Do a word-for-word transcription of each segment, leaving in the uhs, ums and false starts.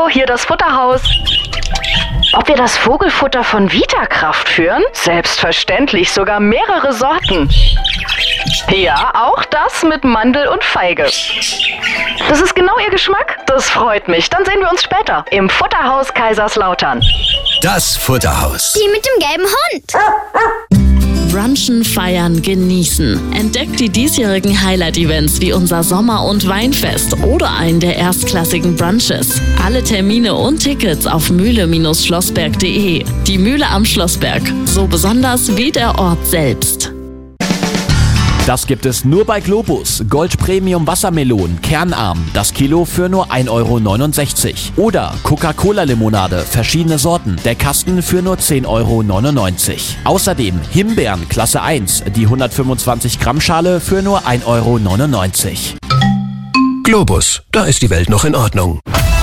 Hallo, hier das Futterhaus. Ob wir das Vogelfutter von Vitakraft führen? Selbstverständlich, sogar mehrere Sorten. Ja, auch das mit Mandel und Feige. Das ist genau Ihr Geschmack? Das freut mich. Dann sehen wir uns später im Futterhaus Kaiserslautern. Das Futterhaus. Die mit dem gelben Hund. Brunchen, feiern, genießen. Entdeckt die diesjährigen Highlight-Events wie unser Sommer- und Weinfest oder einen der erstklassigen Brunches. Alle Termine und Tickets auf mühle Schlossberg punkt de. Die Mühle am Schlossberg. So besonders wie der Ort selbst. Das gibt es nur bei Globus. Gold Premium Wassermelonen, kernarm, das Kilo für nur ein Euro neunundsechzig. Oder Coca-Cola Limonade, verschiedene Sorten, der Kasten für nur zehn Euro neunundneunzig. Außerdem Himbeeren Klasse eins, die hundertfünfundzwanzig Gramm Schale für nur ein Euro neunundneunzig. Globus, da ist die Welt noch in Ordnung.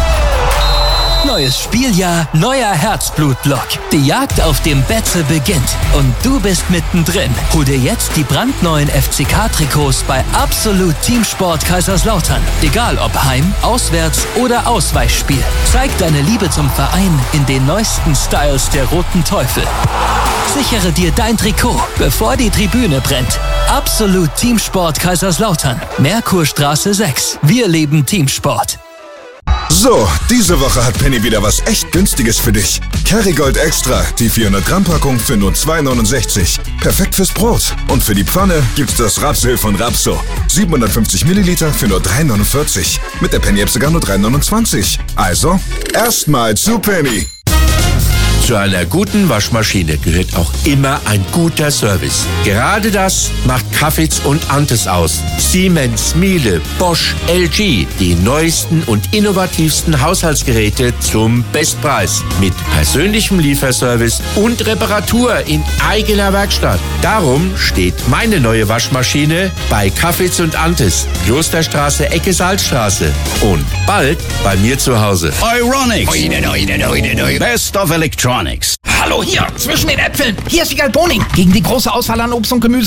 Neues Spieljahr, neuer Herzblut-Block. Die Jagd auf dem Betze beginnt und du bist mittendrin. Hol dir jetzt die brandneuen F C K-Trikots bei Absolut Teamsport Kaiserslautern. Egal ob Heim-, Auswärts- oder Ausweichspiel. Zeig deine Liebe zum Verein in den neuesten Styles der Roten Teufel. Sichere dir dein Trikot, bevor die Tribüne brennt. Absolut Teamsport Kaiserslautern. Merkurstraße sechs. Wir leben Teamsport. So, diese Woche hat Penny wieder was echt Günstiges für dich. Kerrygold Extra, die vierhundert Gramm Packung für nur zwei neunundsechzig. Perfekt fürs Brot. Und für die Pfanne gibt's das Rapsöl von Rapso. siebenhundertfünfzig Milliliter für nur drei neunundvierzig. Mit der Penny-App sogar nur drei neunundzwanzig. Also, erstmal zu Penny. Zu einer guten Waschmaschine gehört auch immer ein guter Service. Gerade das macht Caffitz und Antes aus. Siemens, Miele, Bosch, L G. Die neuesten und innovativsten Haushaltsgeräte zum Bestpreis. Mit persönlichem Lieferservice und Reparatur in eigener Werkstatt. Darum steht meine neue Waschmaschine bei Caffitz und Antes. Klosterstraße, Ecke Salzstraße. Und bald bei mir zu Hause. Euronics. Oide, oide, oide, oide. Best of Electronics. Hallo hier, zwischen den Äpfeln. Hier ist Vigal Boning. Gegen die große Auswahl an Obst und Gemüse.